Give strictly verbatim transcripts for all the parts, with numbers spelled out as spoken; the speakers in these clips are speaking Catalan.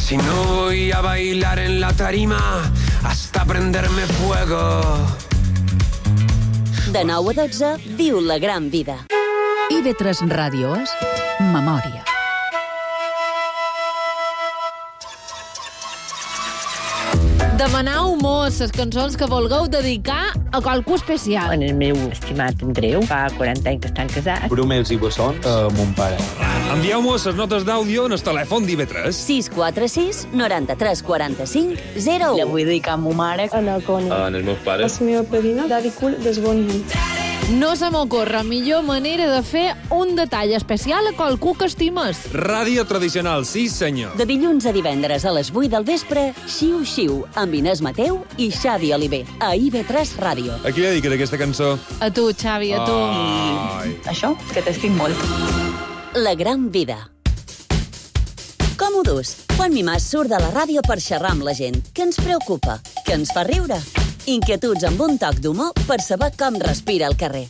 Si no voy a bailar en la tarima hasta prenderme fuego. De nou a dotze, viu la gran vida. I ve tres Ràdio és Memòria. Demanau mos les cançons que vulgueu dedicar a qualcú especial. En el meu estimat Andreu, fa quaranta anys que estan casats. Brumels i bessons a mon pare. Envieu-mos les notes d'àudio en el telèfon d'I V tres. sis quatre sis, noranta-tres, quaranta-cinc, zero u. La vull dedicar a ma mare. A la Connie. En els meus pares. La meva padrina, Daddy Cool, d'Esbonyi. No se m'ocorre millor manera de fer un detall especial a qualcú que estimes. Ràdio tradicional, sí senyor. De dilluns a divendres a les vuit del vespre, Xiu Xiu, amb Inés Mateu i Xavi Oliver, a I V tres Ràdio. A qui li dediques aquesta cançó? A tu, Xavi, a tu. Ai. Això, que t'estic molt. La gran vida. Com ho dus? Juan Mimàs surt de la ràdio per xerrar amb la gent. Què ens preocupa? Què ens fa riure? Inquietuds amb un toc d'humor per saber com respira el carrer.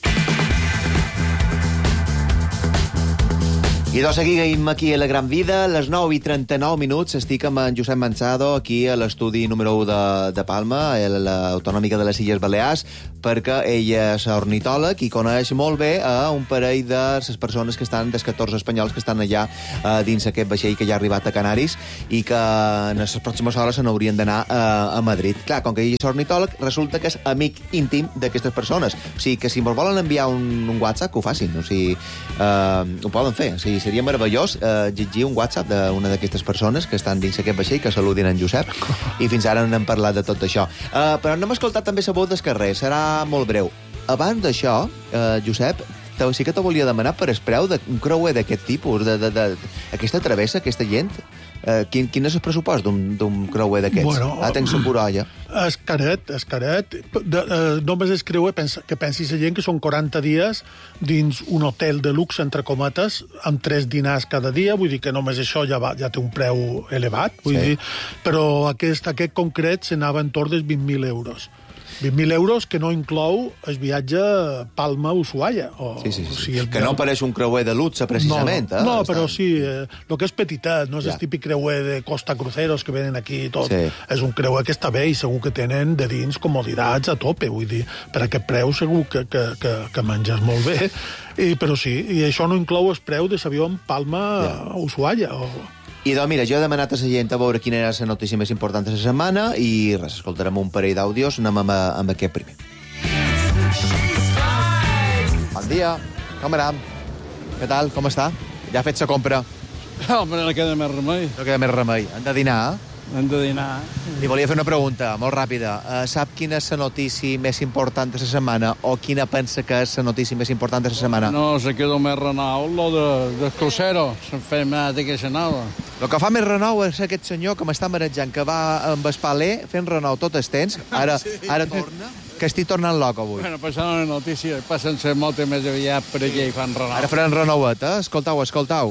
I doncs seguim aquí a La Gran Vida, a les nou i trenta-nou minuts. Estic amb en Josep Manzado, aquí a l'estudi número u de, de Palma, a l'Autonòmica de les Illes Balears, perquè ell és ornitòleg i coneix molt bé a un parell de les persones que estan, dels catorze espanyols que estan allà eh, dins aquest vaixell que ja ha arribat a Canaris i que en les pròximes hores se n'haurien d'anar a, a Madrid. Clar, com que ell és ornitòleg, resulta que és amic íntim d'aquestes persones. O sigui, que si ens volen enviar un, un WhatsApp, que ho facin. O sigui, eh, ho poden fer. O sigui, seria meravellós eh, llegir un WhatsApp d'una d'aquestes persones que estan dins aquest vaixell, que saludin en Josep, i fins ara no hem parlat de tot això. Eh, però no hem escoltat també la veu del carrer, serà molt breu. Abans d'això, eh, Josep, sí que te volia demanar per el preu d'un creuer d'aquest tipus, de, de, de, aquesta travessa, aquesta gent, eh, quin, quin és el pressupost d'un creuer d'aquests? Bueno, ah, tens un porolla. És caret, és caret. De, eh, només es creuer, pensa, que pensi la gent que són quaranta dies dins un hotel de luxe, entre cometes, amb tres dinars cada dia, vull dir que només això ja, va, ja té un preu elevat, vull sí. dir, però aquest, aquest concret s'anava entorn dels vint mil euros. vint mil euros que no inclou el viatge Palma-Ushuaia. O, sí, sí, sí. O sigui, el... Que no pareix un creuer de luxe, precisament. No, no, eh? no però sí, eh, el que és petitet, no és ja. el típic creuer de Costa Cruceros que venen aquí i tot. Sí. És un creuer que està bé i segur que tenen de dins comoditats a tope, vull dir, per aquest preu segur que, que, que, que menges molt bé, I, però sí, i això no inclou el preu de l'avió Palma-Ushuaia, o... I doncs mira, jo he demanat a la gent a veure quina era la notícia més important de la setmana i res, escoltarem un parell d'àudios, anem amb, amb aquest primer. Bon dia, com anem? Què tal, com està? Ja ha fet la compra? Home, no queda més remei. No queda més remei. Hem de dinar, eh? Hem de dinar. Li volia fer una pregunta, molt ràpida. Uh, sap quina és la notícia més important de la setmana o quina pensa que és la notícia més important de la setmana? No, se queda més renou, lo de, de crucero. Se'n fa més d'aquesta nova. El que fa més renou és aquest senyor que m'està marejant, que va amb el paler fent renou tot el temps. Ara, sí, ara torna? Que estic tornant loco avui. Bueno, passant una notícia, passen ser molt més aviat per aquí i fan renou. Ara faran renouet, eh? Escoltau, escoltau.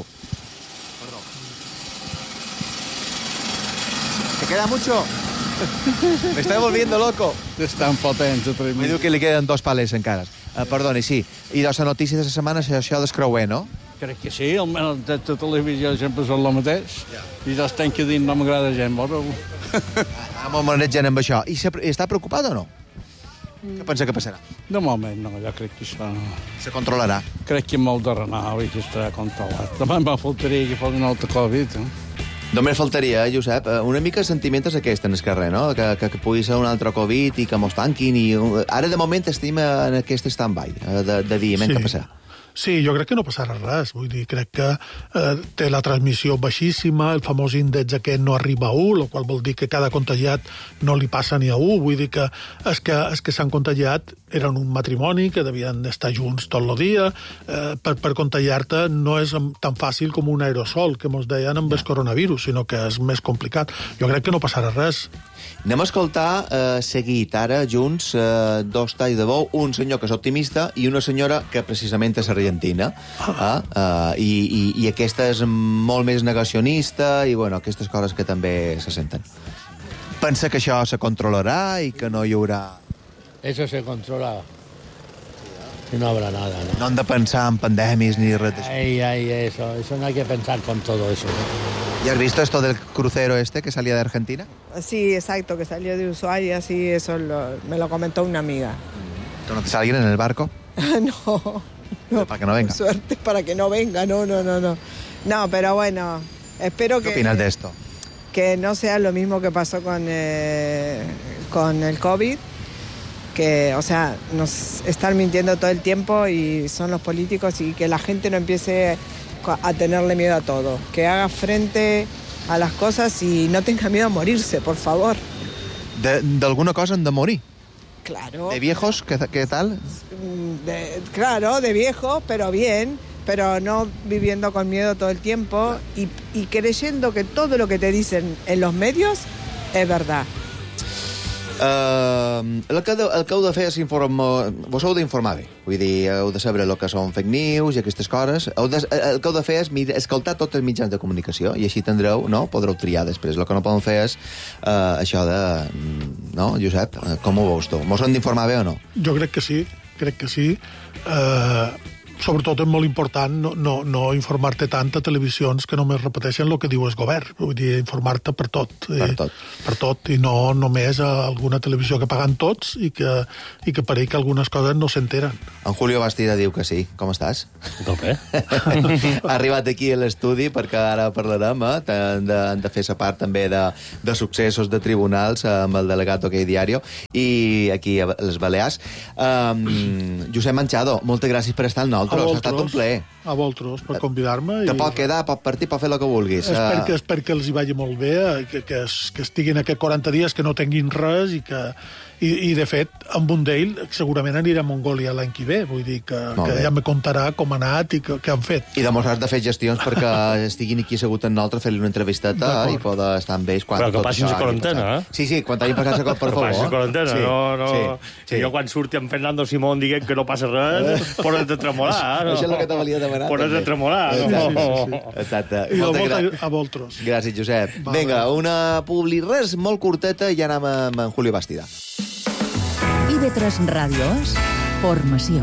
¿Te queda mucho? Me estoy volviendo loco. Estan fotent. Me diu que li queden dos palets encara. Uh, perdoni, sí. I doncs la notícia de la setmana és això del creuer, no? Crec que sí, almenys de la televisió sempre és el mateix. Ja. I jo estic que dins no m'agrada gent, veureu. Ah, molt manejant amb això. I, se, i està preocupat o no? Mm. Què pensa que passarà? De moment no, jo crec que això... Se controlarà? Crec que molt de renou i que estarà controlat. Demà em va faltaria que fos un altre Covid, eh? Només faltaria, eh, Josep, una mica de sentiment és aquest en el carrer, no? Que, que, que pugui ser un altre Covid i que mos tanquin. I... Ara, de moment, estem en aquest stand-by, de, de dir, sí. Què passarà? Sí, jo crec que no passarà res. Vull dir, crec que eh, té la transmissió baixíssima, el famós índex aquest no arriba a u, el qual vol dir que cada contagiat no li passa ni a u. Vull dir que els que, els que s'han contagiat eren un matrimoni que devien estar junts tot el dia. Eh, per, per contagiar-te no és tan fàcil com un aerosol, que mos deien amb el coronavirus, sinó que és més complicat. Jo crec que no passarà res. Anem a escoltar eh, seguit ara, junts, eh, dos talls de veu, un senyor que és optimista i una senyora que precisament és argentina. Ah. Eh, i, i, I aquesta és molt més negacionista i, bueno, aquestes coses que també se senten. Pensa que això se controlarà i que no hi haurà... Eso se controla y no habrá nada, ¿no? No han de pensar en pandèmies ni res d'això. Ai, ai, eso, eso no hay que pensar con todo eso, ¿no? ¿Y has visto esto del crucero este que salía de Argentina? Sí, exacto, que salió de Ushuaia, sí, eso lo- me lo comentó una amiga. ¿Tú no te salen en el barco? No, no. Para que no venga. Suerte para que no venga, no, no, no, no. No, pero bueno, espero ¿Qué que... opinas de esto? Que no sea lo mismo que pasó con, eh, con el COVID, que, o sea, nos están mintiendo todo el tiempo y son los políticos, y que la gente no empiece a tenerle miedo a todo, que haga frente a las cosas y no tenga miedo a morirse, por favor. De, ¿De cosa han de morir? Claro. ¿De viejos? ¿Qué, qué tal? De- claro, de viejo, pero bien, pero no viviendo con miedo todo el tiempo y, y creyendo que todo lo que te dicen en los medios es verdad. Uh, el, que de, el que heu de fer és informar... Vos heu d'informar bé. Vull dir, heu de saber el que són fake news i aquestes coses. Heu de, el que heu de fer és mir, escoltar tots els mitjans de comunicació i així tindreu, no? Podreu triar després. El que no poden fer és uh, això de... No, Josep? Com ho veus tu? Mos hem d'informar bé o no? Jo crec que sí, crec que sí. Eh, sobretot és molt important no, no, no informar-te tant a televisions que només repeteixen el que diu el govern. Vull dir, informar-te per tot. Per tot. I, per tot, i no només a alguna televisió que paguen tots i que, i que pareix que algunes coses no s'enteren. En Julio Bastida diu que sí. Com estàs? Tot bé. Ha arribat aquí a l'estudi perquè ara parlarem, eh? Han de, han de fer sa part també de, de successos de tribunals amb el delegat OK Diario i aquí a les Balears. Um, Josep Manchado, moltes gràcies per estar amb nosaltres. Ha estat un plaer. A vosaltres, per convidar-me. Te i... pot quedar, pot partir, pot fer el que vulguis. Espero que, espero que els hi vagi molt bé, que, que, es, que estiguin aquests quaranta dies, que no tinguin res i que... I, i de fet, amb un d'ell segurament anirà a Mongòlia l'any que ve, vull dir que, que ja me contarà com ha anat i què han fet. I demostrar de fer gestions perquè estiguin aquí assegut amb nosaltres, fer-li una entrevisteta i poder estar amb ells quan... Però que passin la quarantena, eh? Sí, sí, quan t'hagin passat la quarantena, per favor. Que passin la quarantena, sí, no... no... Sí, sí. Jo quan surti en Fernando Simón diguem que no passa res, pones de tremolar, no? Això és el que te volia demanar. Pones de tremolar, no? Sí, sí, sí. Exacte. I Moltes a, gra... a vosaltres. Gràcies, Josep. Va, Vinga, va. una publi res molt curteta i anem amb en Julio Bastida. I ve tres Ràdios, formació.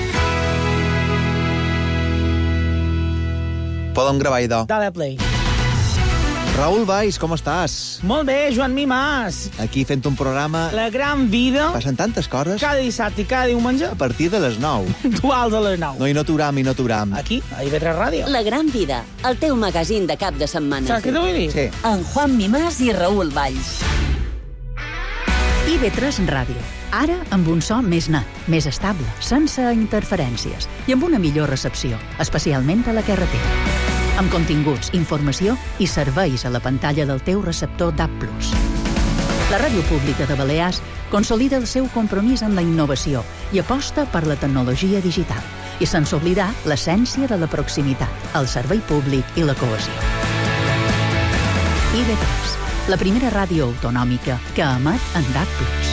Podem gravar, idò. Dale play. Raül Valls, com estàs? Molt bé, Joan Mimàs. Aquí fent un programa... La gran vida. Passen tantes coses. Cada dissabte i cada diumenge. A partir de les nou. Dual de les nou. No, i no t'uram, i no t'uram. Aquí, a I V tres Ràdio. La gran vida, el teu magazín de cap de setmana. Saps què t'ho vull dir? Sí. En Juan Mimàs i Raül Valls. I ve tres Ràdio. Ara amb un so més net, més estable, sense interferències i amb una millor recepció, especialment a la carretera. Amb continguts, informació i serveis a la pantalla del teu receptor D A B plus. La ràdio pública de Balears consolida el seu compromís amb la innovació i aposta per la tecnologia digital, i sense oblidar l'essència de la proximitat, el servei públic i la cohesió. I ve tres, la primera ràdio autonòmica que emet en D A B plus.